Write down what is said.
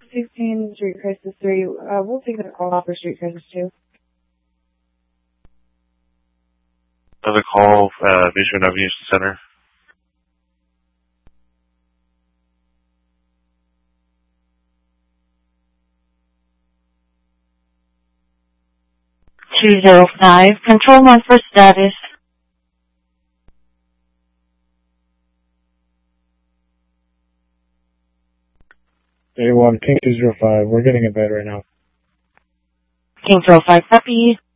16, Street Crisis 3. We'll take the call for Street Crisis 2. Another call, Beachfront Avenue Center. (205) Control 1 for status. A1, King 205. We're getting in bed right now. King 205, copy.